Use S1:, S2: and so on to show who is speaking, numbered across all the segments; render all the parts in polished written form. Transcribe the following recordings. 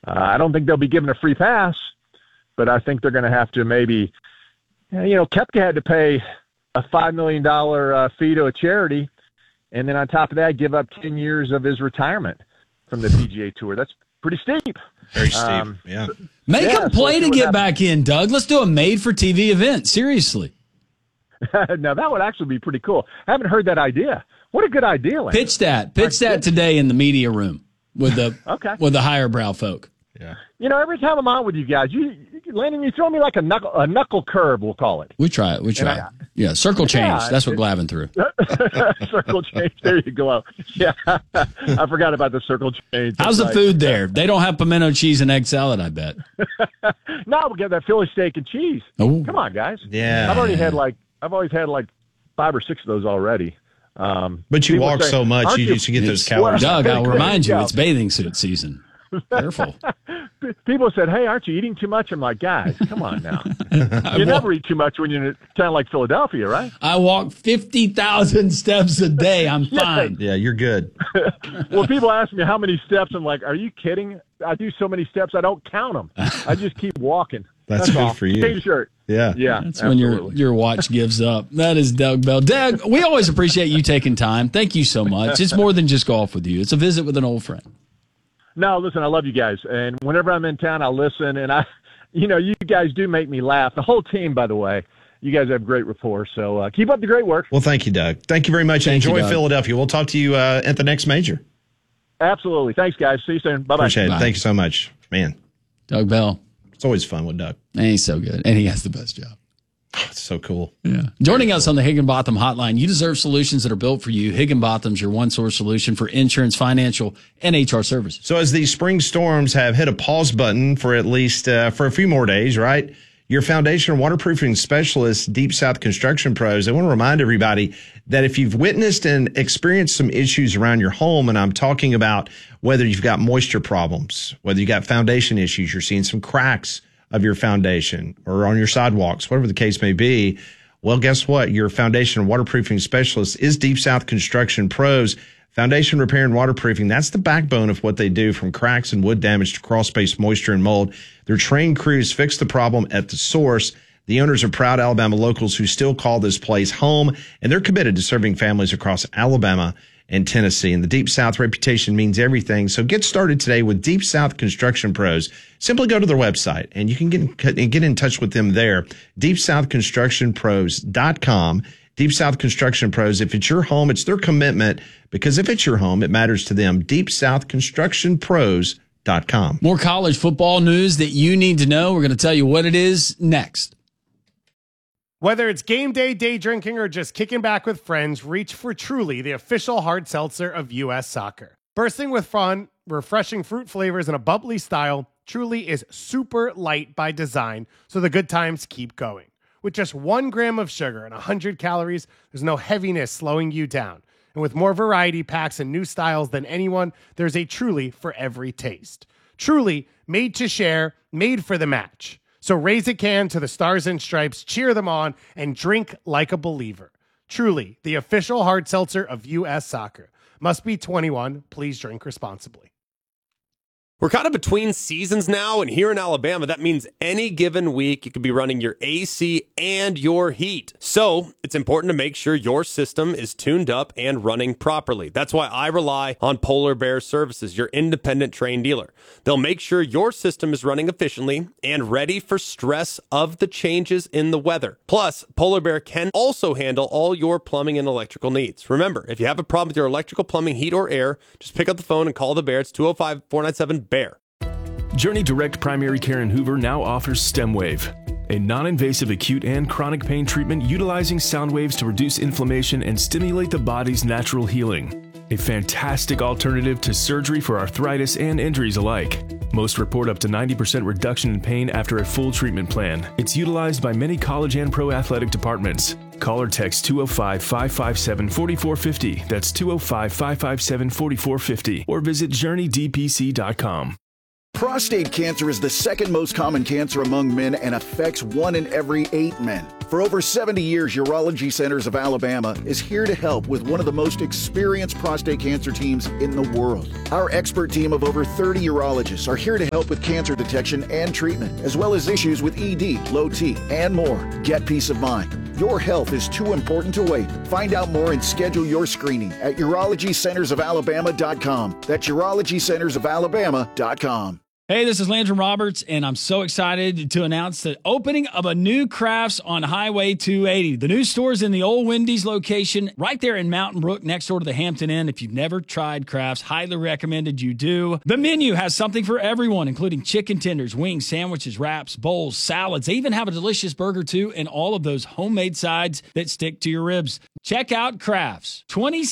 S1: I don't think they'll be given a free pass, but I think they're going to have to maybe, Koepka had to pay a $5 million fee to a charity, and then on top of that, give up 10 years of his retirement from the PGA Tour. That's pretty steep.
S2: Very steep, yeah.
S3: Make him play to get back in, Doug. Let's do a made-for-TV event. Seriously.
S1: Now, that would actually be pretty cool. I haven't heard that idea. What a good idea, Landon.
S3: Pitch that today in the media room with the with the higher brow folk.
S2: Yeah.
S1: Every time I'm on with you guys, Landon, you throw me like a knuckle curve, we'll call it.
S3: We try it. Circle change. That's what Glavin threw.
S1: Circle change. There you go. Yeah. I forgot about the circle change.
S3: How's the food there? They don't have pimento cheese and egg salad, I bet.
S1: No, we'll get that Philly steak and cheese.
S3: Oh.
S1: Come on, guys.
S2: Yeah.
S1: I've always had like 5 or 6 of those already.
S2: But you walk so much, you should get those calories.
S3: Doug, I'll remind you, it's bathing suit season. Careful.
S1: People said, "Hey, aren't you eating too much?" I'm like, guys, come on now. You never eat too much when you're in a town like Philadelphia, right?
S3: I walk 50,000 steps a day. I'm fine.
S2: Yeah, you're good.
S1: Well, people ask me how many steps. I'm like, are you kidding? I do so many steps, I don't count them. I just keep walking.
S2: That's good
S1: all.
S2: for you.
S1: T-shirt.
S2: Yeah.
S3: That's absolutely. When your watch gives up. That is Doug Bell. Doug, we always appreciate you taking time. Thank you so much. It's more than just golf with you. It's a visit with an old friend.
S1: No, listen, I love you guys. And whenever I'm in town, I'll listen. And you guys do make me laugh. The whole team, by the way. You guys have great rapport. So keep up the great work.
S2: Well, thank you, Doug. Thank you very much. Enjoy Philadelphia. We'll talk to you at the next major.
S1: Absolutely. Thanks, guys. See you soon. Bye-bye.
S2: Appreciate it. Thank you so much. Man.
S3: Doug Bell.
S2: It's always fun with Doug.
S3: And he's so good. And he has the best job.
S2: Oh, it's so cool.
S3: Yeah. Joining us on the Higginbotham Hotline, you deserve solutions that are built for you. Higginbotham's your one-source solution for insurance, financial, and HR services.
S2: So as these spring storms have hit a pause button for at least for a few more days, right? Your foundation waterproofing specialist, Deep South Construction Pros, I want to remind everybody that if you've witnessed and experienced some issues around your home, and I'm talking about whether you've got moisture problems, whether you got foundation issues, you're seeing some cracks of your foundation or on your sidewalks, whatever the case may be, well, guess what? Your foundation waterproofing specialist is Deep South Construction Pros. Foundation repair and waterproofing, that's the backbone of what they do, from cracks and wood damage to crawl space, moisture, and mold. Their trained crews fix the problem at the source. The owners are proud Alabama locals who still call this place home, and they're committed to serving families across Alabama and Tennessee. And the Deep South reputation means everything. So get started today with Deep South Construction Pros. Simply go to their website and you can get in touch with them there. DeepSouthConstructionPros.com. Deep South Construction Pros. If it's your home, it's their commitment, because if it's your home, it matters to them. DeepSouthConstructionPros.com.
S3: More college football news that you need to know. We're going to tell you what it is next.
S4: Whether it's game day, day drinking, or just kicking back with friends, reach for Truly, the official hard seltzer of U.S. Soccer. Bursting with fun, refreshing fruit flavors, and a bubbly style, Truly is super light by design, so the good times keep going. With just 1 gram of sugar and 100 calories, there's no heaviness slowing you down. And with more variety packs and new styles than anyone, there's a Truly for every taste. Truly, made to share, made for the match. So raise a can to the Stars and Stripes, cheer them on, and drink like a believer. Truly, the official hard seltzer of U.S. Soccer. Must be 21. Please drink responsibly.
S5: We're kind of between seasons now, and here in Alabama, that means any given week you could be running your AC and your heat. So it's important to make sure your system is tuned up and running properly. That's why I rely on Polar Bear Services, your independent trained dealer. They'll make sure your system is running efficiently and ready for stress of the changes in the weather. Plus, Polar Bear can also handle all your plumbing and electrical needs. Remember, if you have a problem with your electrical, plumbing, heat, or air, just pick up the phone and call the Bear. It's 205-497-BEAR.
S6: Journey Direct Primary Care in Hoover now offers StemWave, a non-invasive acute and chronic pain treatment utilizing sound waves to reduce inflammation and stimulate the body's natural healing. A fantastic alternative to surgery for arthritis and injuries alike. Most report up to 90% reduction in pain after a full treatment plan. It's utilized by many college and pro athletic departments. Call or text 205-557-4450. That's 205-557-4450. Or visit JourneyDPC.com.
S7: Prostate cancer is the second most common cancer among men and affects 1 in every 8 men. For over 70 years, Urology Centers of Alabama is here to help with one of the most experienced prostate cancer teams in the world. Our expert team of over 30 urologists are here to help with cancer detection and treatment, as well as issues with ED, low T, and more. Get peace of mind. Your health is too important to wait. Find out more and schedule your screening at urologycentersofalabama.com. That's urologycentersofalabama.com.
S3: Hey, this is Landon Roberts, and I'm so excited to announce the opening of a new Crafts on Highway 280. The new store is in the old Wendy's location right there in Mountain Brook next door to the Hampton Inn. If you've never tried Crafts, highly recommended you do. The menu has something for everyone, including chicken tenders, wings, sandwiches, wraps, bowls, salads. They even have a delicious burger, too, and all of those homemade sides that stick to your ribs. Check out Crafts,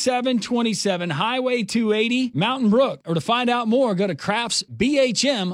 S3: 2727 Highway 280, Mountain Brook. Or to find out more, go to craftsbhm.com.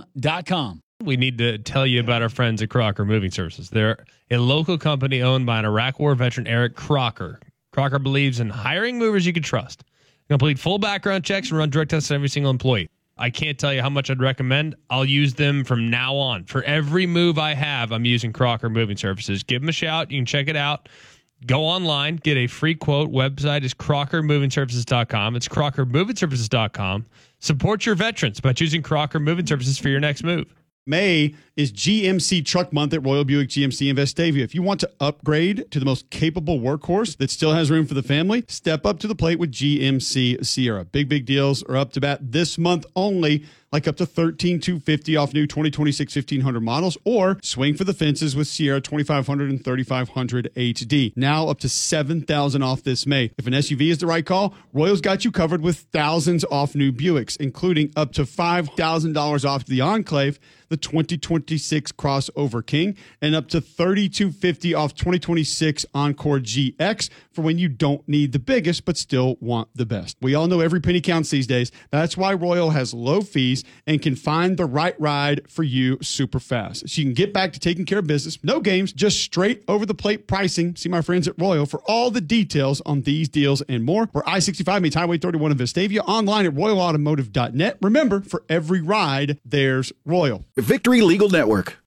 S8: We need to tell you about our friends at Crocker Moving Services. They're a local company owned by an Iraq War veteran, Eric Crocker. Crocker believes in hiring movers you can trust. Complete full background checks and run drug tests on every single employee. I can't tell you how much I'd recommend. I'll use them from now on. For every move I have, I'm using Crocker Moving Services. Give them a shout. You can check it out. Go online, get a free quote. Website is crockermovingservices.com. It's crockermovingservices.com. Support your veterans by choosing Crocker Moving Services for your next move.
S9: May is GMC Truck Month at Royal Buick GMC in Vestavia. If you want to upgrade to the most capable workhorse that still has room for the family, step up to the plate with GMC Sierra. Big deals are up to bat this month only, like up to $13,250 off new 2026 1500 models, or swing for the fences with Sierra 2500 and 3500 HD. Now up to $7,000 off this May. If an SUV is the right call, Royal's got you covered with thousands off new Buicks, including up to $5,000 off the Enclave, the 2026 Crossover King, and up to $3,250 off 2026 Encore GX for when you don't need the biggest but still want the best. We all know every penny counts these days. That's why Royal has low fees and can find the right ride for you super fast. So you can get back to taking care of business. No games, just straight over the plate pricing. See my friends at Royal for all the details on these deals and more. Where I-65 meets Highway 31 in Vestavia, online at royalautomotive.net. Remember, for every ride, there's Royal.
S7: Victory Legal Network.